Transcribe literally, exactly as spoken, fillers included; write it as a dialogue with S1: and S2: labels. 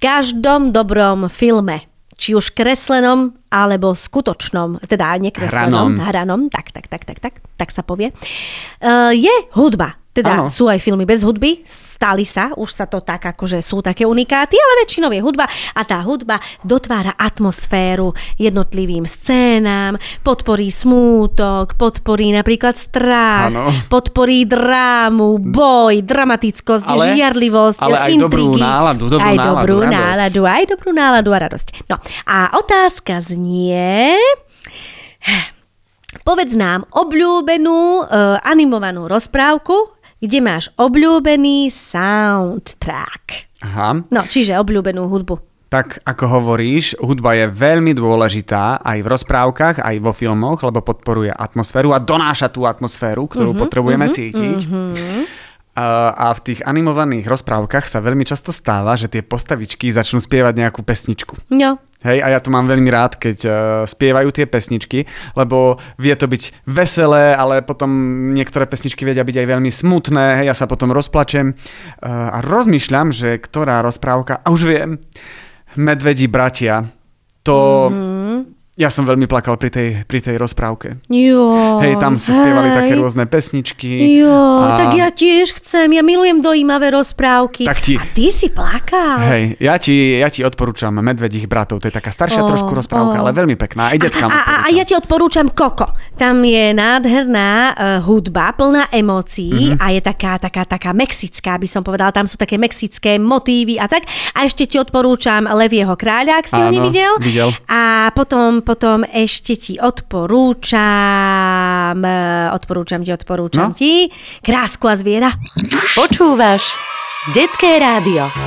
S1: každom dobrom filme, či už kreslenom, alebo skutočnom, teda nekreslenom, hranom, hranom tak, tak, tak, tak, tak, tak sa povie, uh, je hudba. Teda ano. Sú aj filmy bez hudby, stali sa, už sa to tak, akože sú také unikáty, ale väčšinou je hudba a tá hudba dotvára atmosféru jednotlivým scénám, podporí smútok, podporí napríklad strach, ano. Podporí drámu, boj, dramatickosť, ale, žiarlivosť,
S2: ale aj
S1: intrigy.
S2: dobrú náladu, dobrú
S1: aj
S2: náladu,
S1: dobrú
S2: radosť.
S1: náladu, aj dobrú náladu a radosť. No a otázka znie... Povedz nám obľúbenú uh, animovanú rozprávku, kde máš obľúbený soundtrack.
S2: Aha.
S1: No, čiže obľúbenú hudbu.
S2: Tak ako hovoríš, hudba je veľmi dôležitá aj v rozprávkach, aj vo filmoch, lebo podporuje atmosféru a donáša tú atmosféru, ktorú uh-huh, potrebujeme uh-huh, cítiť. Uh-huh. A v tých animovaných rozprávkach sa veľmi často stáva, že tie postavičky začnú spievať nejakú pesničku.
S1: No.
S2: Hej, a ja to mám veľmi rád, keď uh, spievajú tie pesničky, lebo vie to byť veselé, ale potom niektoré pesničky vedia byť aj veľmi smutné, hej, ja sa potom rozplačem uh, a rozmýšľam, že ktorá rozprávka, a už viem, Medvedí bratia, to... Mm-hmm. Ja som veľmi plakal pri tej, pri tej rozprávke.
S1: Jo,
S2: hej, tam sa spievali hej. také rôzne pesničky.
S1: Jo,
S2: a...
S1: tak ja tiež chcem. Ja milujem dojímavé rozprávky.
S2: Tak ti...
S1: A ty si plakal.
S2: Hej, ja ti, ja ti odporúčam Medvedích bratov. To je taká staršia oh, trošku rozprávka, oh. ale veľmi pekná. Aj deckám
S1: a, a, a ja ti odporúčam Koko. Tam je nádherná uh, hudba, plná emócií mm-hmm. a je taká, taká, taká mexická, by som povedala. Tam sú také mexické motívy a tak. A ešte ti odporúčam Levieho kráľa, ak si ho nevidel.
S2: Videl.
S1: A potom Potom ešte ti odporúčam, odporúčam ti, odporúčam no? ti Krásku a zviera.
S3: Počúvaš Detské rádio.